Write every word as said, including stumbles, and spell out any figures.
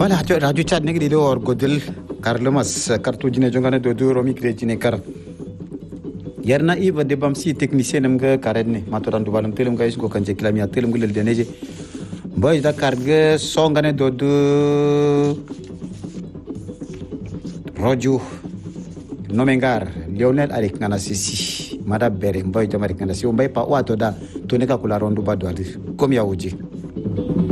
voilà radio chat negdi do or godel karlemas kartu jine jongane do do romi krejine kar yarna iba de bam si technicien nam ga karedne matoran do balam telum ga isgo kanje kilami telum gulel deneje boy da karge songane do do roju nomengar Lionel Alec nana sisi mada bere boy to mari kana si o mbay pa wato da to ne ka kula rondu badwa kom ya uji